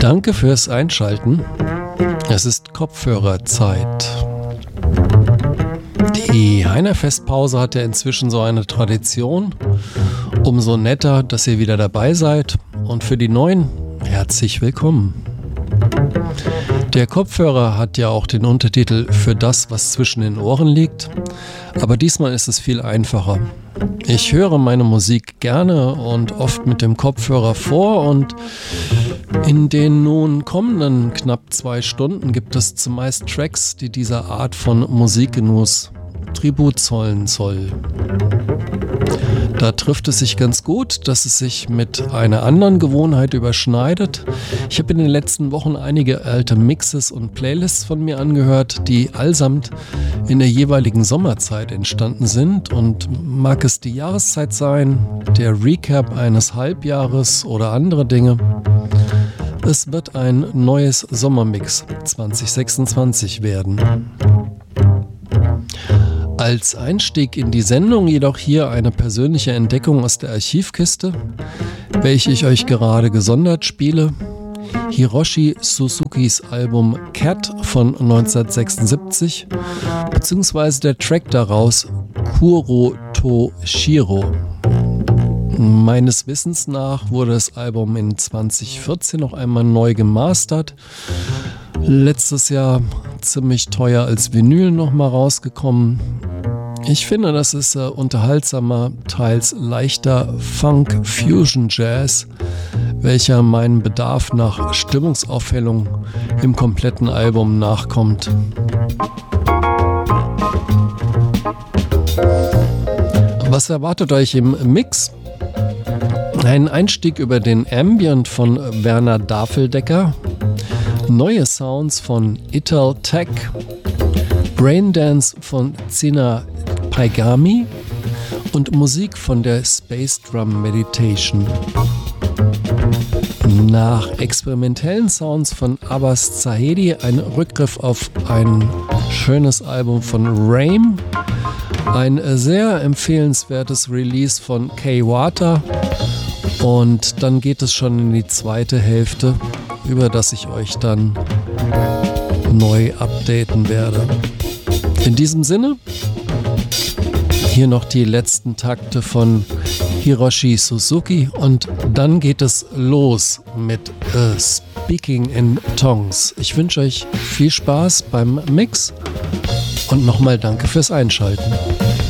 Danke fürs Einschalten. Es ist Kopfhörerzeit. Die Heiner-Festpause hat ja inzwischen so eine Tradition. Umso netter, dass ihr wieder dabei seid. Und für die Neuen, herzlich willkommen. Der Kopfhörer hat ja auch den Untertitel für das, was zwischen den Ohren liegt. Aber diesmal ist es viel einfacher. Ich höre meine Musik gerne und oft mit dem Kopfhörer vor, und in den nun kommenden knapp 2 Stunden gibt es zumeist Tracks, die dieser Art von Musikgenuss Tribut zollen soll. Da trifft es sich ganz gut, dass es sich mit einer anderen Gewohnheit überschneidet. Ich habe in den letzten Wochen einige alte Mixes und Playlists von mir angehört, die allesamt in der jeweiligen Sommerzeit entstanden sind, und mag es die Jahreszeit sein, der Recap eines Halbjahres oder andere Dinge. Es wird ein neues Sommermix 2026 werden. Als Einstieg in die Sendung jedoch hier eine persönliche Entdeckung aus der Archivkiste, welche ich euch gerade gesondert spiele. Hiroshi Suzukis Album Cat von 1976, beziehungsweise der Track daraus Kuro to Shiro. Meines Wissens nach wurde das Album in 2014 noch einmal neu gemastert. Letztes Jahr ziemlich teuer als Vinyl nochmal rausgekommen. Ich finde, das ist unterhaltsamer, teils leichter Funk-Fusion-Jazz, welcher meinem Bedarf nach Stimmungsaufhellung im kompletten Album nachkommt. Was erwartet euch im Mix? Ein Einstieg über den Ambient von Werner Dafeldecker, neue Sounds von Ital Tech, Braindance von Zina Paigami und Musik von der Space Drum Meditation. Nach experimentellen Sounds von Abbas Zahedi ein Rückgriff auf ein schönes Album von Rame, ein sehr empfehlenswertes Release von Kay Wata, und dann geht es schon in die zweite Hälfte, über das ich euch dann neu updaten werde. In diesem Sinne, hier noch die letzten Takte von Hiroshi Suzuki, und dann geht es los mit Speaking in Tongues. Ich wünsche euch viel Spaß beim Mix und nochmal danke fürs Einschalten.